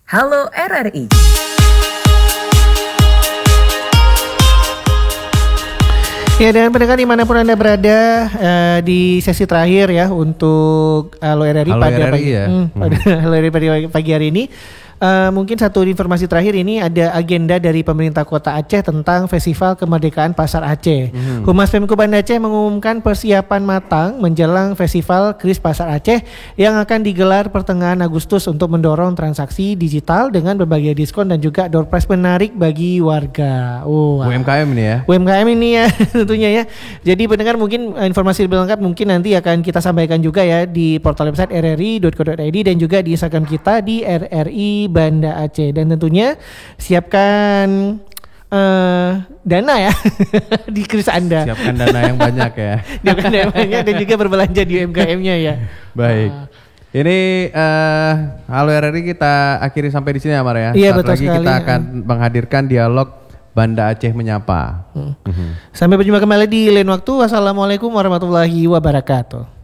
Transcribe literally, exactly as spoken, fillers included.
Halo R R I. Ya, dan pendengar dimanapun Anda berada, uh, di sesi terakhir ya untuk Halo R R I Halo pada R R I pagi, ya. hmm, pada Halo R R I pada pagi hari ini. Uh, mungkin satu informasi terakhir ini ada agenda dari pemerintah Kota Aceh tentang Festival Kemerdekaan Pasar Aceh. Hmm. Humas Pemko Banda Aceh mengumumkan persiapan matang menjelang Festival Kris Pasar Aceh yang akan digelar pertengahan Agustus untuk mendorong transaksi digital dengan berbagai diskon dan juga door prize menarik bagi warga. Oh, U M K M ini ya. U M K M ini ya tentunya ya. Jadi pendengar mungkin informasi lebih lengkap mungkin nanti akan kita sampaikan juga ya di portal website r r i dot co dot i d dan juga di Instagram kita di R R I Banda Aceh, dan tentunya siapkan uh, dana ya di kris Anda. Siapkan dana yang banyak ya. Siapkan dana yang banyak dan juga berbelanja di U M K M-nya ya. Baik. Uh. Ini uh, Halo R R I kita akhiri sampai di sini ya Mar ya. Iya, Saat betul lagi sekali. Kita akan menghadirkan dialog Banda Aceh Menyapa. Hmm. Uh-huh. Sampai berjumpa kembali di lain waktu. Wassalamualaikum warahmatullahi wabarakatuh.